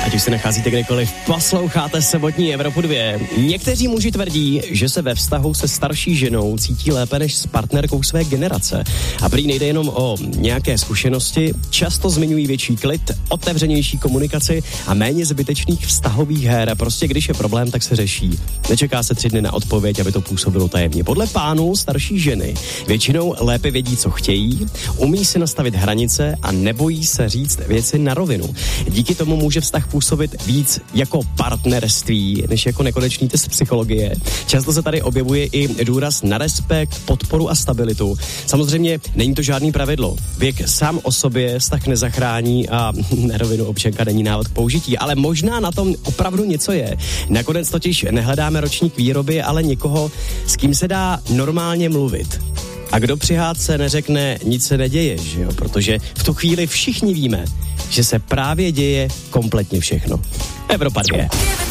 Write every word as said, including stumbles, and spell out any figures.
Ať už se nacházíte kdekoliv, posloucháte sobotní Evropu dva. Někteří muži tvrdí, že se ve vztahu se starší ženou cítí lépe než s partnerkou své generace. A prý nejde jenom o nějaké zkušenosti, často zmiňují větší klid, otevřenější komunikaci a méně zbytečných vztahových her. Prostě když je problém, tak se řeší. Nečeká se tři dny na odpověď, aby to působilo tajemně. Podle pánů starší ženy většinou lépe vědí, co chtějí, umí si nastavit hranice a nebojí se říct věci na rovinu. Díky tomu může vztah působit víc jako partnerství, než jako nekonečný test psychologie. Často se tady objevuje i důraz na respekt, podporu a stabilitu. Samozřejmě není to žádný pravidlo. Věk sám o sobě vztah nezachrání a na rovinu občanka není návod k použití, ale možná na tom opravdu něco je. Nakonec totiž nehledáme ročník výroby, ale někoho, s kým se dá normálně mluvit. A kdo při hádce neřekne, nic se neděje, že jo? Protože v tu chvíli všichni víme, že se právě děje kompletně všechno. Evropa dva.